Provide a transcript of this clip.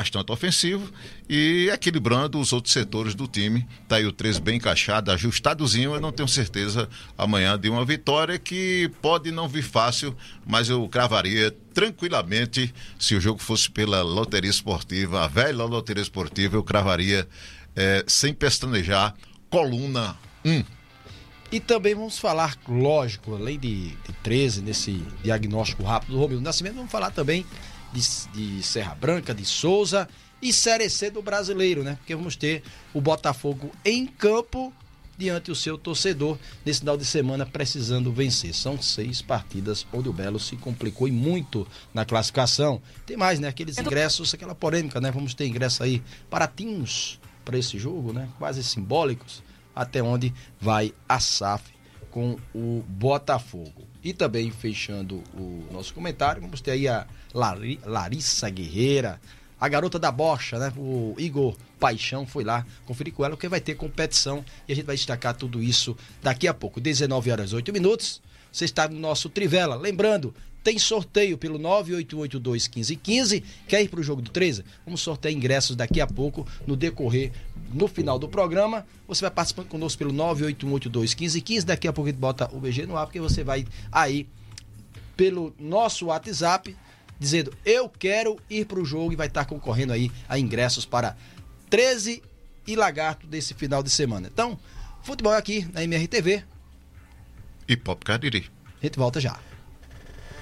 bastante ofensivo e equilibrando os outros setores do time. Tá aí o 13 bem encaixado, ajustadozinho. Eu não tenho certeza amanhã de uma vitória que pode não vir fácil, mas eu cravaria tranquilamente, se o jogo fosse pela loteria esportiva, a velha loteria esportiva, eu cravaria sem pestanejar, coluna 1. E também vamos falar, lógico, além de 13, nesse diagnóstico rápido do Romildo Nascimento, vamos falar também de Serra Branca, de Souza e Série C do Brasileiro, né? Porque vamos ter o Botafogo em campo diante do seu torcedor nesse final de semana precisando vencer. São 6 partidas onde o Belo se complicou e muito na classificação. Tem mais, né? Aqueles ingressos, aquela polêmica, né? Vamos ter ingressos aí baratinhos para esse jogo, né? Quase simbólicos, até onde vai a SAF com o Botafogo. E também, fechando o nosso comentário, vamos ter aí a Larissa Guerreira, a garota da bocha, né? O Igor Paixão foi lá conferir com ela, porque vai ter competição e a gente vai destacar tudo isso daqui a pouco. 19h08. Você está no nosso Trivela. Lembrando, tem sorteio pelo 98821515. Quer ir para o jogo do 13? Vamos sortear ingressos daqui a pouco, no final do programa. Você vai participando conosco pelo 981821515. Daqui a pouco a gente bota o BG no ar, porque você vai aí pelo nosso WhatsApp dizendo: eu quero ir para o jogo, e vai estar concorrendo aí a ingressos para 13 e Lagarto desse final de semana. Então, futebol aqui na MRTV e Pop Cariri. A gente volta já.